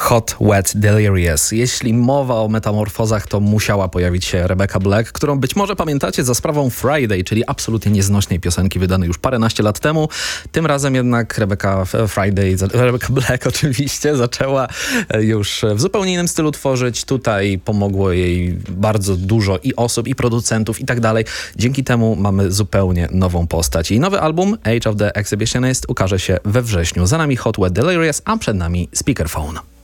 Hot, Wet, Delirious. Jeśli mowa o metamorfozach, to musiała pojawić się Rebecca Black, którą być może pamiętacie za sprawą Friday, czyli absolutnie nieznośnej piosenki wydanej już paręnaście lat temu. Tym razem jednak Rebecca Black oczywiście zaczęła już w zupełnie innym stylu tworzyć. Tutaj pomogło jej bardzo dużo i osób, i producentów, i tak dalej. Dzięki temu mamy zupełnie nową postać. Jej nowy album Age of the Exhibitionist ukaże się we wrześniu. Za nami Hot, Wet, Delirious, a przed nami Speakerphone.